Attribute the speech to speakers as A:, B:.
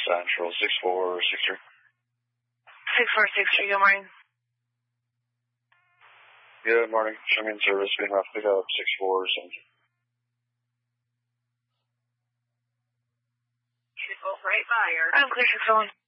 A: Central 6463.
B: 6463, good morning.
A: Good morning. Show me in service. Being off pick up 64 Central.
B: Should go right by her. I'm clear 601.